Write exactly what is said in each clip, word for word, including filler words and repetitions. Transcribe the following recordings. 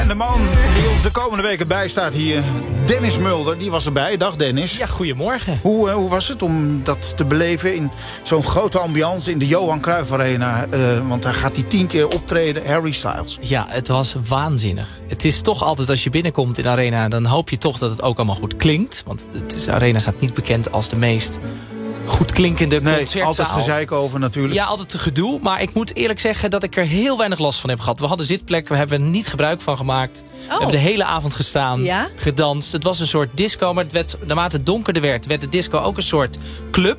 de man die ons de komende weken bijstaat hier, Dennis Mulder, die was erbij. Dag Dennis. Ja, goedemorgen. Hoe, uh, hoe was het om dat te beleven in zo'n grote ambiance in de Johan Cruijff Arena? Uh, want daar gaat hij tien keer optreden, Harry Styles. Ja, het was waanzinnig. Het is toch altijd als je binnenkomt in de arena, dan hoop je toch dat het ook allemaal goed klinkt. Want de arena staat niet bekend als de meest goed klinkende nee, concertzaal. Altijd gezeik over natuurlijk. Ja, altijd te gedoe. Maar ik moet eerlijk zeggen dat ik er heel weinig last van heb gehad. We hadden zitplekken, we hebben er niet gebruik van gemaakt. Oh. We hebben de hele avond gestaan, ja? gedanst. Het was een soort disco, maar het werd, naarmate het donkerder werd, werd de disco ook een soort club.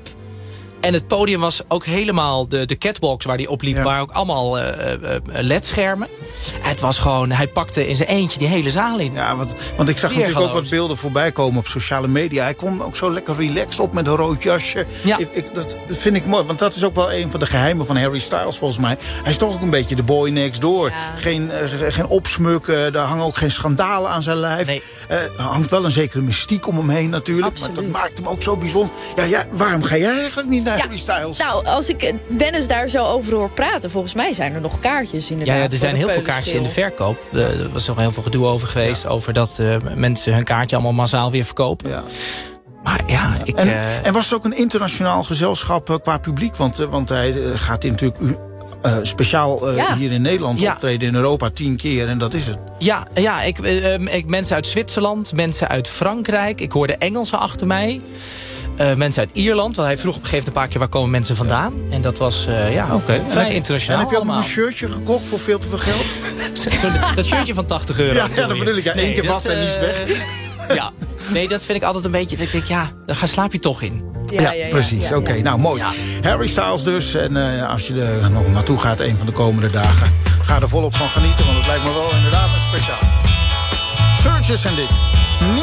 En het podium was ook helemaal de, de catwalks waar hij opliep, ja. Waar ook allemaal uh, uh, ledschermen. Het was gewoon, hij pakte in zijn eentje die hele zaal in. Ja, want, want ik zag natuurlijk ook wat beelden voorbij komen op sociale media. Hij kwam ook zo lekker relaxed op met een rood jasje. Ja. Ik, ik, dat vind ik mooi, want dat is ook wel een van de geheimen van Harry Styles volgens mij. Hij is toch ook een beetje de boy next door. Ja. Geen, uh, geen opsmukken, er hangen ook geen schandalen aan zijn lijf. Nee. Uh, er hangt wel een zekere mystiek om hem heen natuurlijk. Absoluut. Maar dat maakt hem ook zo bijzonder. Ja, ja, waarom ga jij eigenlijk niet naar ja, Harry Styles? Nou, als ik Dennis daar zo over hoor praten, volgens mij zijn er nog kaartjes inderdaad. Ja, ja er zijn heel veel kaartjes in de verkoop. Er was nog heel veel gedoe over geweest. Ja. Over dat uh, mensen hun kaartje allemaal massaal weer verkopen. Ja. Maar ja, ik... En, uh, en was het ook een internationaal gezelschap uh, qua publiek? Want, uh, want hij uh, gaat in natuurlijk... Uh, Uh, speciaal uh, ja. hier in Nederland ja. optreden in Europa tien keer en dat is het. Ja, ja ik, uh, ik, mensen uit Zwitserland, mensen uit Frankrijk. Ik hoorde Engelsen achter mij. Uh, mensen uit Ierland, want hij vroeg op een gegeven moment een paar keer waar komen mensen vandaan. Ja. En dat was uh, ja, okay. vrij en internationaal. En heb je ook allemaal. nog een shirtje gekocht voor veel te veel geld? Zo, dat shirtje van tachtig euro. Ja, ja dat bedoel ik. Ja. Nee, Eén keer was en uh, niet weg. Ja, nee, dat vind ik altijd een beetje... Dat ik denk, ja, daar slaap je toch in. Ja, ja, ja, precies. Ja, ja, Oké, okay, ja. nou mooi. Ja. Harry Styles dus. En uh, als je er nog naartoe gaat een van de komende dagen, ga er volop van genieten. Want het lijkt me wel inderdaad een speciaal. Searches en dit.